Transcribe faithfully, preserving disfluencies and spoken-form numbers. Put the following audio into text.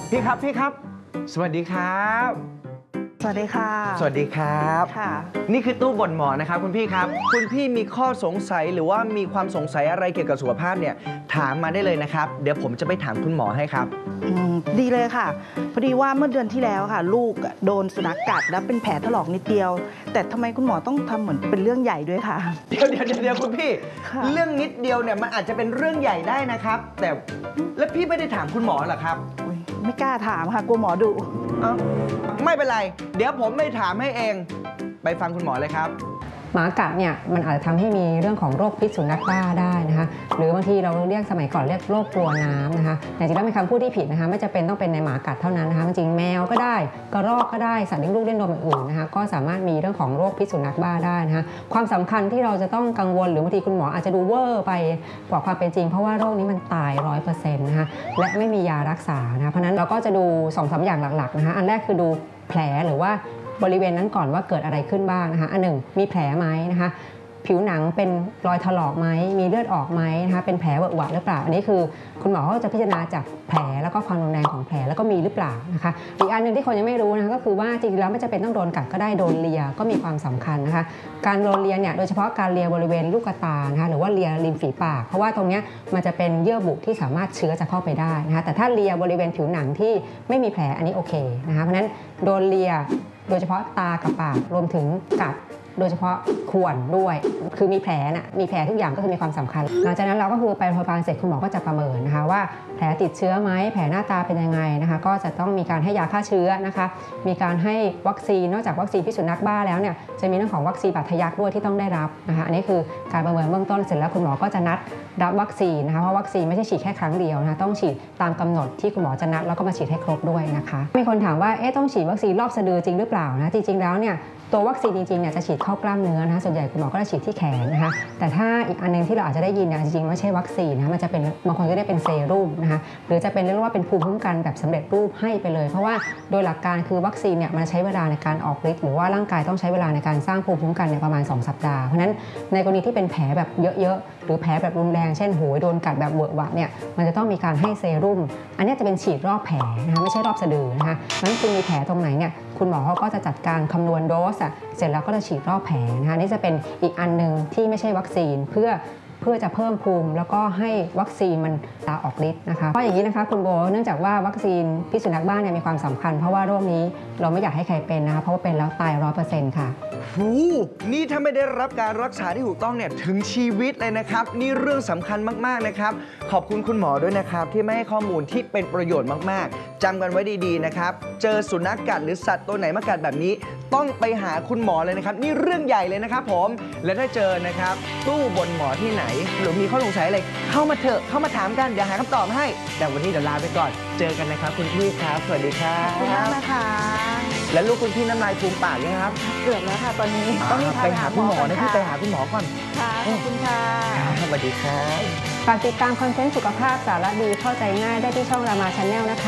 พี่ครับพี่ครับสวัสดีครับสวัสดีค่ะสวัสดีครับค่ะนี่คือตู้บ่นหมอนะครับคุณพี่ครับคุณพี่มีข้อสงสัยหรือว่ามีความสงสัยอะไรเกี่ยวกับสุขภาพเนี่ยถามมาได้เลยนะครับเดี๋ยวผมจะไปถามคุณหมอให้ครับอืมดีเลยค่ะพอดีว่าเมื่อเดือนที่แล้วค่ะ ลูกโดนสุนัขกัดแล้วเป็นแผลถลอกนิดเดียว แต่ทำไมคุณหมอต้องทำเหมือนเป็นเรื่องใหญ่ด้วยค่ะเดี๋ยวเดี๋ยวเดี๋ยวคุณพี่ค่ะเรื่องนิดเดียวเนี่ยมันอาจจะเป็นเรื่องใหญ่ได้นะครับแต่แล้วพี่ไม่ได้ถามคุณหมอเหรอครับอุ๊ยไม่กล้าถามค่ะกลัวหมอดุเอ้าไม่เป็นไรเดี๋ยวผมไม่ถามให้เองไปฟังคุณหมอเลยครับหมากัดเนี่ยมันอาจจะทำให้มีเรื่องของโรคพิษสุนัขบ้าได้นะคะหรือบางทีเราเรียกสมัยก่อนเรียกโรคกลัวน้ำนะคะแต่จริงๆแล้วเป็นคำพูดที่ผิดนะคะไม่จำเป็นต้องเป็นในหมากัดเท่านั้นนะคะจริงๆแมวก็ได้กระรอกก็ได้สัตว์เลี้ยงลูกเลี้ยงนมอื่นๆนะคะก็สามารถมีเรื่องของโรคพิษสุนัขบ้าได้นะคะความสำคัญที่เราจะต้องกังวลหรือบางทีคุณหมออาจจะดูเวอร์ไปกว่าความเป็นจริงเพราะว่าโรคนี้มันตาย ร้อยเปอร์เซ็นต์ นะคะและไม่มียารักษานะคะเพราะนั้นเราก็จะดู สองสาม อย่างหลักๆนะคะอันแรกคือดูแผลหรือว่าบริเวณนั้นก่อนว่าเกิดอะไรขึ้นบ้างนะคะอันหนึ่งมีแผลไหมนะคะผิวหนังเป็นรอยถลอกไหมมีเลือดออกไหมนะคะเป็นแผลเวอะหวะหรือเปล่าอันนี้คือคุณหมอเขาจะพิจารณาจากแผลแล้วก็ความรุนแรงของแผลแล้วก็มีหรือเปล่านะคะอีกอันหนึ่งที่คนยังไม่รู้นะคะก็คือว่าจริงๆแล้วไม่จำเป็นต้องโดนกัดก็ได้โดนเลียก็มีความสำคัญนะคะการโดนเลียเนี่ยโดยเฉพาะการเลียบริเวณลูกตานะคะหรือว่าเลียริมฝีปากเพราะว่าตรงนี้มันจะเป็นเยื่อบุที่สามารถเชื้อจะเข้าไปได้นะคะแต่ถ้าเลียบริเวณผิวหนังที่ไม่มีแผลอันนี้โอเคนะคะเพราะฉะนั้นโดนเลียโดยเฉพาะตากับปากรวมถึงกัดโดยเฉพาะข่วนด้วยคือมีแผลน่ะมีแผลทุกอย่างก็คือมีความสำคัญหลังจากนั้นเราก็คือไปโรงพยาบาลเสร็จคุณหมอก็จะประเมินนะคะว่าแผลติดเชื้อไหมแผลหน้าตาเป็นยังไงนะคะก็จะต้องมีการให้ยาฆ่าเชื้อนะคะมีการให้วัคซีนนอกจากวัคซีนพิษสุนัขบ้าแล้วเนี่ยจะมีเรื่องของวัคซีนบาดทะยักด้วยที่ต้องได้รับนะคะอันนี้คือการประเมินเบื้องต้นเสร็จแล้วคุณหมอก็จะนัดรับวัคซีนนะคะเพราะวัคซีนไม่ใช่ฉีดแค่ครั้งเดียวนะคะต้องฉีดตามกำหนดที่คุณหมอจะนัดแล้วก็มาฉีดให้ครบด้วยนะคะมีคนถามว่าเอ๊ะต้องฉีดวัคซีนรอบสะดือจริงหรือเปล่านะจริงๆแล้วเนี่ยตัววัคซีนจริงๆเนี่ยจะฉีดเข้ากล้ามเนื้อนะคะส่วนใหญ่คุณหมอก็จะฉีดที่แขนนะคะแต่ถ้าอีกอันนึงที่เราอาจจะได้ยินเนี่ยจริงๆไม่ใช่วัคซีนนะมันจะเป็นบางคนก็ได้เป็นเซรุ่มนะคะหรือจะเป็นเรียกว่าเป็นภูมิคุ้มกันแบบสำเร็จรูปให้ไปเลยเพราะว่าโดยหลักการคือวัคซีนเนี่ยมันใช้เวลาในการออกฤทธิ์หรือว่าร่างกายต้องใช้เวลาในการสร้างภูมิคุ้มกันเนี่ยประมาณสองสัปดาห์เพราะฉะนั้นในกรณีที่เป็นแผลแบบเยอะๆหรือแผลแบบรุนแรงเช่นโหยโดนกัดแบบเวอะหวะเนี่ยมันจะต้องมีการให้เซรุ่มอันนี้จะเป็นฉีดรอบแผลนะคะไม่ใช่รอบสะดือนะคะนั้นคุณมีแผลตรงไหนเนี่ยคุณหมอเขาก็จะจัดการคำนวณโดสอะเสร็จแล้วก็จะฉีดรอบแผลนะคะนี่จะเป็นอีกอันนึงที่ไม่ใช่วัคซีนเพื่อเพื่อจะเพิ่มภูมิแล้วก็ให้วัคซีนมันตาออกฤทธิ์นะคะเพราะอย่างนี้นะคะคุณโบเนื่องจากว่าวัคซีนพิษสุนัขบ้าเนี่ยมีความสำคัญเพราะว่าโรคนี้เราไม่อยากให้ใครเป็นนะคะเพราะว่าเป็นแล้วตายร้อยเปอร์เซ็นต์ค่ะหูนี่ถ้าไม่ได้รับการรักษาที่ถูกต้องเนี่ยถึงชีวิตเลยนะครับนี่เรื่องสำคัญมากๆนะครับขอบคุณคุณหมอด้วยนะครับที่ไม่ให้ข้อมูลที่เป็นประโยชน์มากๆจำกันไว้ดีๆนะครับเจอสุนัขกัดหรือสัตว์ตัวไหนมากัดแบบนี้ต้องไปหาคุณหมอเลยนะครับนี่เรื่องใหญ่เลยนะครับผมและถ้าเจอนะครับตู้บนหมอที่ไหนหรือมีข้อสงสัยอะไรเข้ามาเถอะเข้ามาถามกันเดี๋ยวหาคำตอบให้แต่วันนี้เดี๋ยวลาไปก่อนเจอกันนะครับคุณพี่ครับสวัสดีครับขอบคุณมากนะคะและลูกคุณพี่น้ำลายฟูมปากยังครับเกือบแล้วค่ะตอนนี้ต้องไปหาคุณหมอนะพี่ไปหาคุณหมอก่อนค่ะขอบคุณค่ะสวัสดีครับฝากติดตามคอนเทนต์สุขภาพสาระดีเข้าใจง่ายได้ที่ช่องรามาชาแนลนะคะ